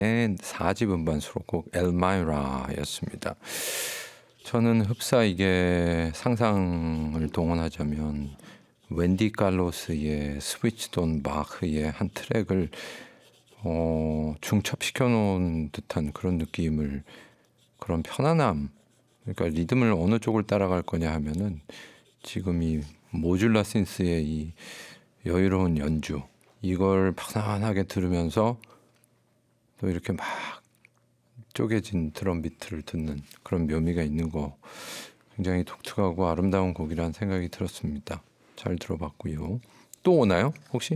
4집 음반 수록곡 엘마이라였습니다. 저는 흡사 이게 상상을 동원하자면 웬디 칼로스의 스위치드 온 바흐의 한 트랙을 중첩시켜 놓은 듯한 그런 느낌을, 그런 편안함, 그러니까 리듬을 어느 쪽을 따라갈 거냐 하면은 지금 이 모듈라 신스의 이 여유로운 연주, 이걸 편안하게 들으면서 또 이렇게 막 쪼개진 드럼 비트를 듣는 그런 묘미가 있는 거, 굉장히 독특하고 아름다운 곡이라는 생각이 들었습니다. 잘 들어봤고요. 또 오나요 혹시?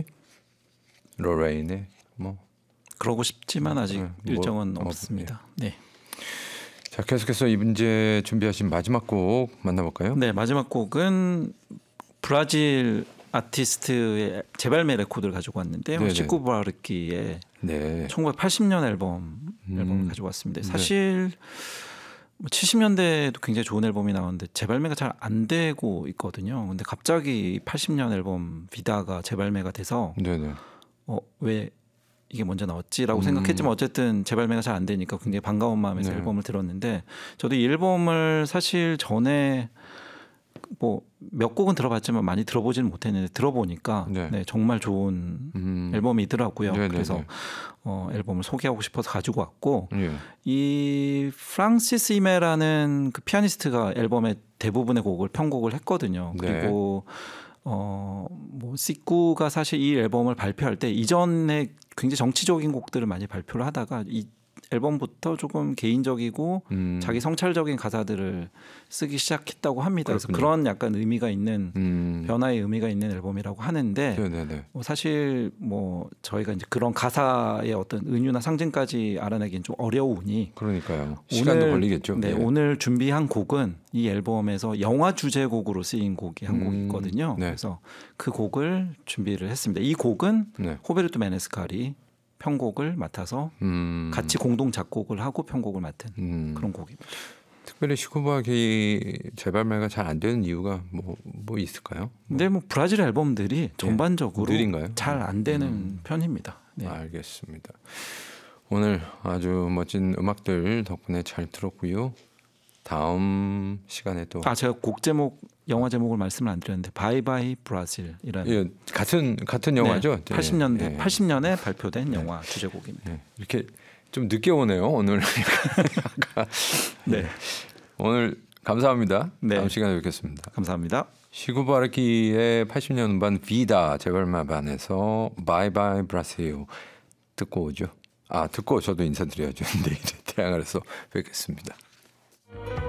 로레인의 뭐 그러고 싶지만 아직 일정은 없습니다. 네. 자, 계속해서 이제 준비하신 마지막 곡 만나볼까요? 네, 마지막 곡은 브라질 아티스트의 재발매 레코드를 가지고 왔는데요. 시쿠 부아르키의 1980년 앨범을 가지고 왔습니다. 사실 70년대에도 굉장히 좋은 앨범이 나오는데 재발매가 잘 안 되고 있거든요. 근데 갑자기 80년 앨범 비다가 재발매가 돼서 왜 이게 먼저 나왔지라고 생각했지만 어쨌든 재발매가 잘 안 되니까 굉장히 반가운 마음에서 앨범을 들었는데, 저도 이 앨범을 사실 전에 뭐 몇 곡은 들어봤지만 많이 들어보지는 못했는데 들어보니까 정말 좋은 앨범이더라고요. 그래서 앨범을 소개하고 싶어서 가지고 왔고, 이 프랑시스 이메라는 그 피아니스트가 앨범의 대부분의 곡을 편곡을 했거든요. 그리고 뭐 시쿠가 사실 이 앨범을 발표할 때 이전에 굉장히 정치적인 곡들을 많이 발표를 하다가 이 앨범부터 조금 개인적이고 자기 성찰적인 가사들을 쓰기 시작했다고 합니다. 그래서 그런 약간 의미가 있는 변화의 의미가 있는 앨범이라고 하는데 뭐 사실 뭐 저희가 이제 그런 가사의 어떤 은유나 상징까지 알아내기는 좀 어려우니, 그러니까요. 시간도 걸리겠죠. 오늘 준비한 곡은 이 앨범에서 영화 주제곡으로 쓰인 곡이 한 곡이 있거든요. 그래서 그 곡을 준비를 했습니다. 이 곡은 호베르토 메네스카리 편곡을 맡아서 같이 공동 작곡을 하고 편곡을 맡은 그런 곡입니다. 특별히 시쿠 부아르키 재발매가 잘 안 되는 이유가 뭐 있을까요? 근데 뭐 브라질 앨범들이 전반적으로 느린가요? 잘 안 되는 편입니다. 네. 알겠습니다. 오늘 아주 멋진 음악들 덕분에 잘 들었고요. 다음 시간에 또 제가 곡 제목, 영화 제목을 말씀을 안 드렸는데 바이바이 브라질이라는 같은 영화죠. 80년에 발표된 영화 주제곡입니다. 이렇게 좀 늦게 오네요 오늘. 오늘 감사합니다. 다음 시간에 뵙겠습니다. 감사합니다. 시쿠 부아르키의 80년 음반 비다 재발매반에서 바이바이 브라질 듣고 오죠. 듣고 저도 인사드려야죠. 내일의 태양아래서 뵙겠습니다.